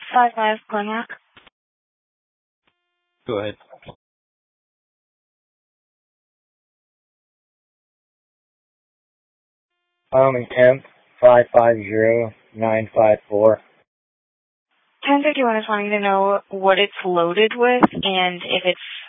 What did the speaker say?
5 Cognac. Go ahead. Temp 550954. 1051 is wanting to know what it's loaded with and if it's